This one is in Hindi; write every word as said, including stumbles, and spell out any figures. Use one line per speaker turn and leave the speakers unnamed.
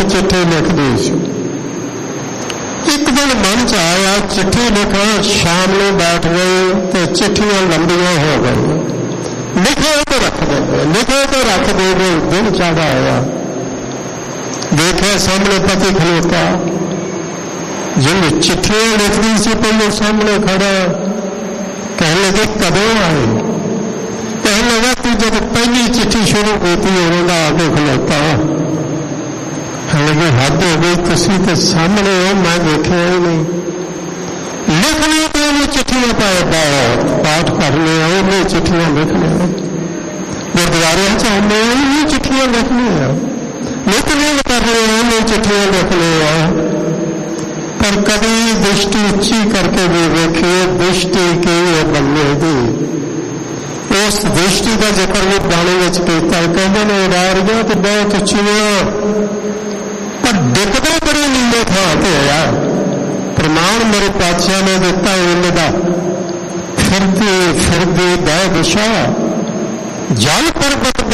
एक चिट्ठी लिख दी सी। एक दिन मन च आया चिट्ठी लिखा, शाम को बैठ गए तो चिट्ठियां लंबियां हो गई, लिखे तो रख देंगे, लिखे तो रख देंगे। दिन चढ़ा आया, देखा सामने पति खलोता, जिन्हें चिट्ठियां लिखनी सी पहले सामने खड़ा। कहने लगे कदों आए? कहने लगा तू जब पहली चिट्ठी शुरू होती है उन्होंने आगे खलोता। लगे हद हो गई, तुसी तो सामने हो, मैं देखा ही नहीं। लिखने तो उन्हें चिट्ठियां पाए, पाठ करने उन्हें चिट्ठियां लिखने, गुरुद्वारे चाहते उन्हें चिट्ठियां लिखनी है, नित्य कर रहे हैं उन्हें चिट्ठियां लिखने है। पर कभी दृष्टि उच्ची करके भी देखिए, दृष्टि की बनने दी, उस दृष्टि का जिक्र भी बाणी में किया। कहते ने उडारियां तो बहुत उच्चियां, पर दिखते बड़े नीले थां ते होया। प्रमाण मेरे पातशाह ने दिता इनका, फिरदी फिरदी दै दिशा जल पर्वत